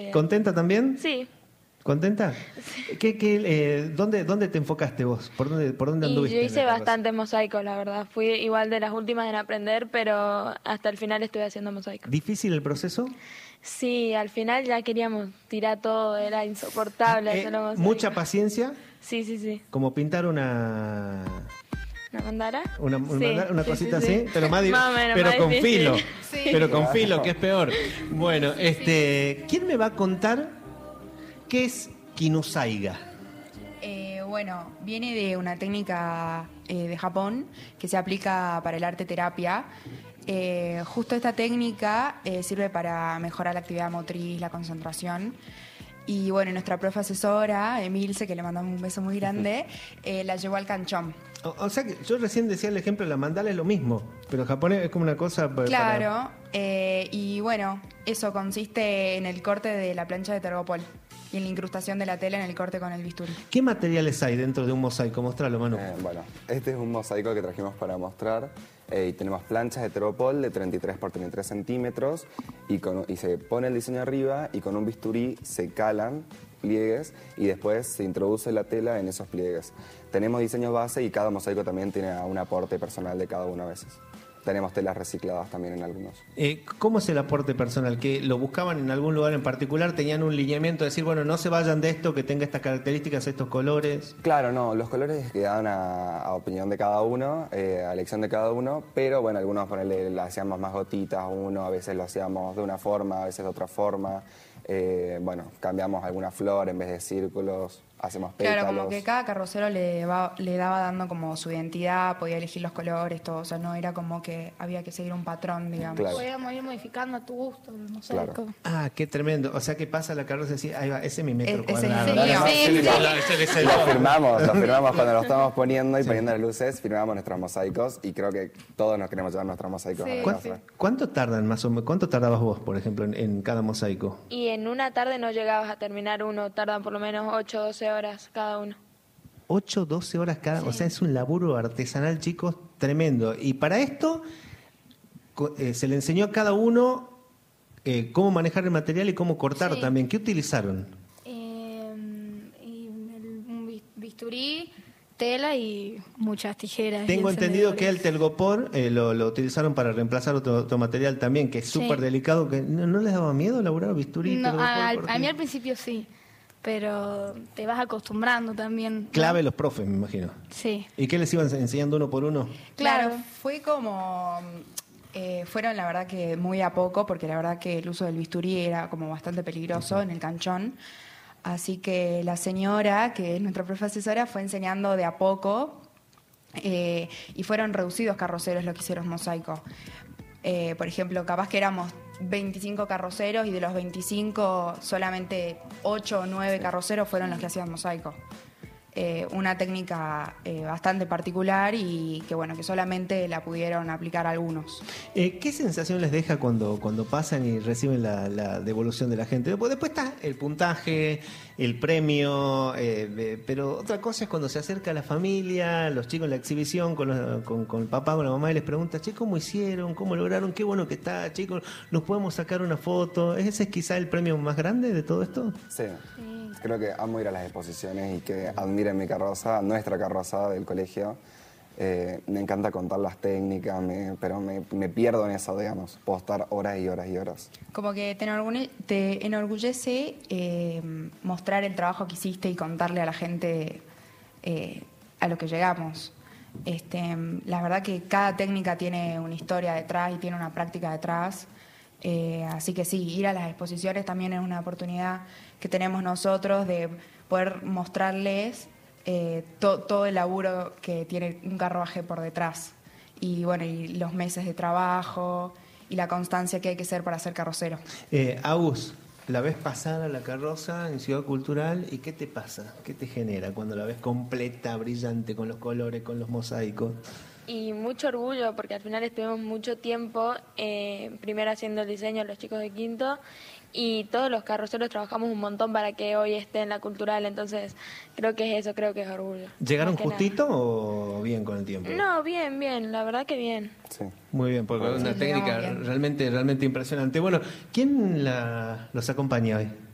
¿Contenta también? Sí. ¿Contenta? ¿Dónde te enfocaste vos? ¿Por dónde Y anduviste? yo en hice la carroza? bastante mosaico, la verdad. Fui igual de las últimas en aprender, pero hasta el final estuve haciendo mosaico. ¿Difícil el proceso? Sí, al final ya queríamos tirar todo, era insoportable hacerlo mosaico. ¿Mucha paciencia? Sí, sí, sí. Como pintar una ¿Una mandala? una Sí, cosita sí, sí. así, pero más Más o menos, pero más con difícil. filo. Sí. Pero con filo, que es peor. Bueno, ¿quién me va a contar qué es Kinusaiga? Bueno, viene de una técnica de Japón que se aplica para el arte terapia. Justo esta técnica sirve para mejorar la actividad motriz, la concentración. Y bueno, nuestra profe asesora, Emilce, que le mandamos un beso muy grande, la llevó al canchón. O sea que yo recién decía el ejemplo de la mandala es lo mismo, pero en japonés es como una cosa Claro, y bueno, eso consiste en el corte de la plancha de tergopol y en la incrustación de la tela en el corte con el bisturí. ¿Qué materiales hay dentro de un mosaico? Mostralo, Manu. Bueno, este es un mosaico que trajimos para mostrar. Y tenemos planchas de tergopol de 33 por 33 centímetros y se pone el diseño arriba y con un bisturí se calan pliegues y después se introduce la tela en esos pliegues. Tenemos diseños base y cada mosaico también tiene un aporte personal de cada uno a veces. Tenemos telas recicladas también en algunos. ¿Cómo es el aporte personal? ¿Que lo buscaban en algún lugar en particular? ¿Tenían un lineamiento de decir, bueno, no se vayan de esto, que tenga estas características, estos colores? Claro, no, los colores quedaban a opinión de cada uno, a elección de cada uno, pero bueno, algunos le hacíamos más gotitas a uno, a veces lo hacíamos de una forma, a veces de otra forma. Bueno, cambiamos alguna flor en vez de círculos, hacemos pétalos. Claro, como que cada carrocero le daba dando como su identidad, podía elegir los colores, todo. O sea, no era como que había que seguir un patrón, digamos. Claro. Podíamos ir modificando a tu gusto el mosaico. Claro. Ah, qué tremendo. O sea que pasa la carroza y decís, ahí va, ese es mi metro Ese es cuadrado. el mío. Ese es el Lo mío. firmamos cuando lo estamos poniendo y poniendo las luces, firmamos nuestros mosaicos y creo que todos nos queremos llevar nuestros mosaicos a la casa. ¿Cuánto tardan más o menos? ¿Cuánto tardabas vos, por ejemplo, en cada mosaico? Y en una tarde no llegabas a terminar uno, tardan por lo menos 8 o 12 horas cada uno. 8, 12 horas cada, o sea, es un laburo artesanal, chicos, tremendo. Y para esto se le enseñó a cada uno cómo manejar el material y cómo cortar Sí. también. ¿Qué utilizaron? Un bisturí, tela y muchas tijeras. y Tengo entendido que el encendedores. telgopor lo utilizaron para reemplazar otro material también, que es Sí. súper delicado. Que ¿no les daba miedo elaborar bisturí? No, telgopor, a corte? mí al principio sí, pero te vas acostumbrando también, ¿no? Clave los profes, me imagino. Sí. ¿Y qué les iban enseñando uno por uno? Claro, Claro. fue como... fueron la verdad que muy a poco, porque la verdad que el uso del bisturí era como bastante peligroso en el canchón. Así que la señora, que es nuestra profe asesora, fue enseñando de a poco y fueron reducidos carroceros los que hicieron mosaico. Por ejemplo, capaz que éramos 25 carroceros y de los 25 solamente 8 o 9 carroceros fueron los que hacían mosaico. Una técnica bastante particular y que bueno, que solamente la pudieron aplicar algunos. ¿Qué sensación les deja cuando pasan y reciben la devolución de la gente? Después está el puntaje, el premio, pero otra cosa es cuando se acerca a la familia, los chicos en la exhibición, con el papá, con la mamá, y les pregunta, che, ¿cómo hicieron? ¿Cómo lograron? Qué bueno que está, chicos, ¿nos podemos sacar una foto? ¿Ese es quizá el premio más grande de todo esto? Sí. Creo que amo ir a las exposiciones y que admiren mi carroza, nuestra carroza del colegio. Me encanta contar las técnicas, pero me pierdo en eso, digamos. Puedo estar horas y horas y horas. Como que te enorgullece mostrar el trabajo que hiciste y contarle a la gente a lo que llegamos. La verdad que cada técnica tiene una historia detrás y tiene una práctica detrás. Así que sí, ir a las exposiciones también es una oportunidad que tenemos nosotros de poder mostrarles todo el laburo que tiene un carruaje por detrás y bueno, y los meses de trabajo y la constancia que hay que hacer para ser carrocero. Agus, la ves pasar a la carroza en Ciudad Cultural y ¿qué te pasa? ¿Qué te genera cuando la ves completa, brillante, con los colores, con los mosaicos? Y mucho orgullo, porque al final estuvimos mucho tiempo, primero haciendo el diseño los chicos de quinto, y todos los carroceros trabajamos un montón para que hoy esté en la cultural, entonces creo que es eso, creo que es orgullo. ¿Llegaron más que justito o bien con el tiempo? nada. No, bien, bien, la verdad que bien. Sí. Muy bien, porque es una Sí, técnica llegamos bien. realmente impresionante. Bueno, ¿quién los acompaña hoy?